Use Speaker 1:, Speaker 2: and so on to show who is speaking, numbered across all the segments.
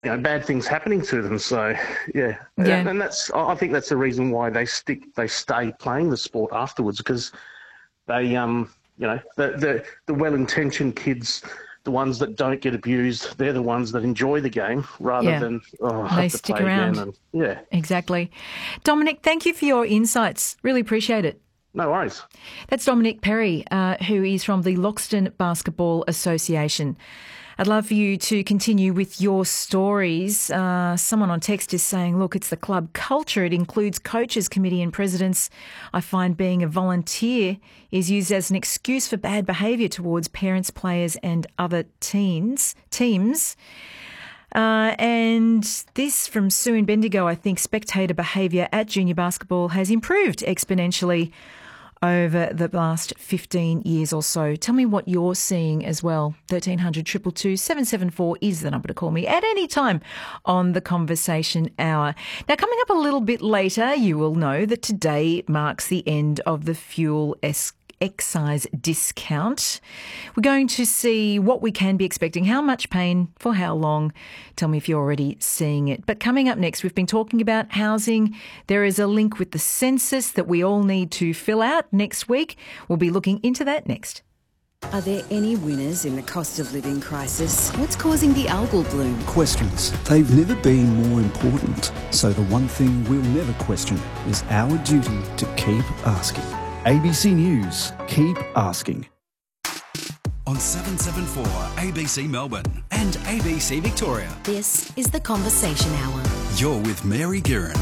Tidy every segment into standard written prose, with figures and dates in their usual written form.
Speaker 1: bad things happening to them. So yeah,
Speaker 2: Yeah.
Speaker 1: and I think that's the reason why they stay playing the sport afterwards, because they the well-intentioned kids, the ones that don't get abused, they're the ones that enjoy the game rather
Speaker 2: Yeah.
Speaker 1: than, I
Speaker 2: They
Speaker 1: have to
Speaker 2: stick
Speaker 1: play again.
Speaker 2: around.
Speaker 1: And yeah,
Speaker 2: Exactly. Dominic, thank you for your insights. Really appreciate it.
Speaker 1: no worries.
Speaker 2: That's Dominic Perry, who is from the Loxton Basketball Association. I'd love for you to continue with your stories. Someone on text is saying, look, it's the club culture. It includes coaches, committee and presidents. I find being a volunteer is used as an excuse for bad behaviour towards parents, players and other teams. And this from Sue in Bendigo, I think spectator behaviour at junior basketball has improved exponentially over the last 15 years or so. Tell me what you're seeing as well. 1300 222 774 is the number to call me at any time on the Conversation Hour. Now, coming up a little bit later, you will know that today marks the end of the fuel excise discount. We're going to see what we can be expecting, how much pain, for how long. Tell me if you're already seeing it. But coming up next, we've been talking about housing. There is a link with the census that we all need to fill out next week. We'll be looking into that next.
Speaker 3: Are there any winners in the cost of living crisis? What's causing the algal bloom?
Speaker 4: Questions. They've never been more important. So the one thing we'll never question is our duty to keep asking. ABC News, keep asking.
Speaker 5: On 774 ABC Melbourne and ABC Victoria.
Speaker 3: This is the Conversation Hour.
Speaker 5: You're with Mary Guerin.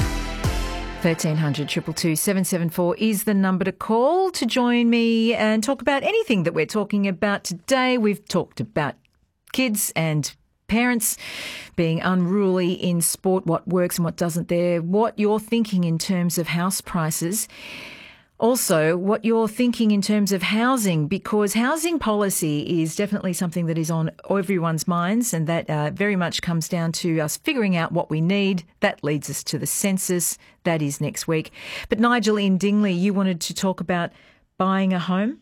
Speaker 2: 1300 222 774 is the number to call to join me and talk about anything that we're talking about today. We've talked about kids and parents being unruly in sport, what works and what doesn't there, what you're thinking in terms of house prices. Also, what you're thinking in terms of housing, because housing policy is definitely something that is on everyone's minds, and that very much comes down to us figuring out what we need. That leads us to the census. That is next week. But Nigel in Dingley, you wanted to talk about buying a home?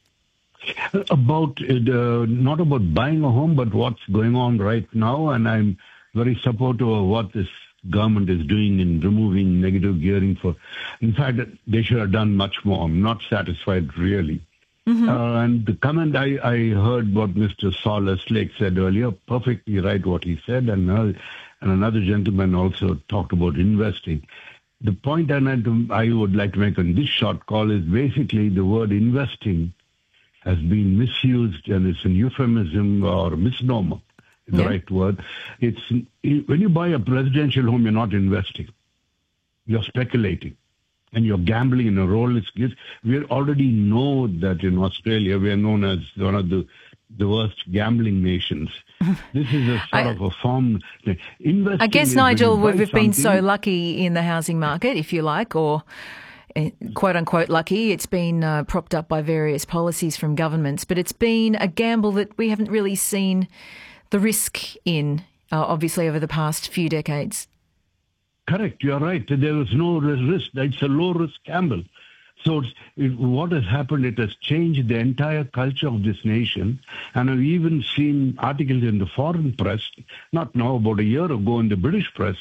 Speaker 6: About not about buying a home, but what's going on right now. And I'm very supportive of what this government is doing in removing negative gearing for. In fact, they should have done much more. I'm not satisfied, really. And the comment I heard what Mr. Saul Estlake said earlier, perfectly right what he said, and another gentleman also talked about investing. The point I would like to make on this short call is basically the word investing has been misused, and it's a euphemism or a misnomer. The right word. It's when you buy a residential home, you're not investing. You're speculating. And you're gambling in a role. We already know that in Australia, we are known as one of the worst gambling nations. This is a sort of a form.
Speaker 2: I guess, Nigel, we've been so lucky in the housing market, if you like, or quote unquote lucky. It's been propped up by various policies from governments, but it's been a gamble that we haven't really seen the risk in, obviously, over the past few decades.
Speaker 6: Correct, you're right. There was no risk. It's a low-risk gamble. So what has happened, it has changed the entire culture of this nation. And I've even seen articles in the foreign press, not now, about a year ago in the British press,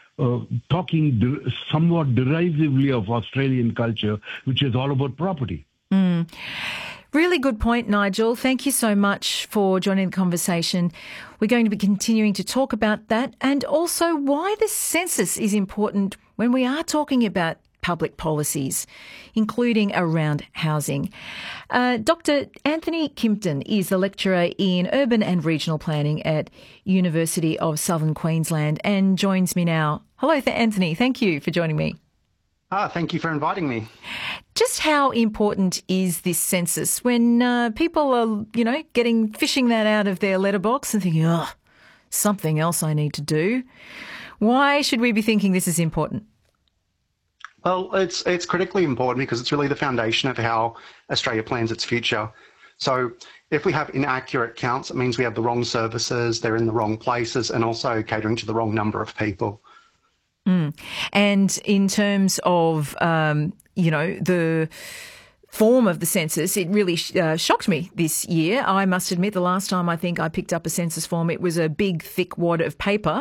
Speaker 6: talking somewhat derisively of Australian culture, which is all about property.
Speaker 2: Really good point, Nigel. Thank you so much for joining the conversation. We're going to be continuing to talk about that and also why the census is important when we are talking about public policies, including around housing. Dr. Anthony Kimpton is the lecturer in urban and regional planning at University of Southern Queensland and joins me now. Hello, Anthony. Thank you for joining me.
Speaker 7: Thank you for inviting me.
Speaker 2: Just how important is this census when people are, fishing that out of their letterbox and thinking, something else I need to do? Why should we be thinking this is important?
Speaker 7: Well, it's critically important because it's really the foundation of how Australia plans its future. So if we have inaccurate counts, it means we have the wrong services, they're in the wrong places, and also catering to the wrong number of people. And
Speaker 2: in terms of, the form of the census, it really shocked me this year. I must admit, the last time I think I picked up a census form, it was a big, thick wad of paper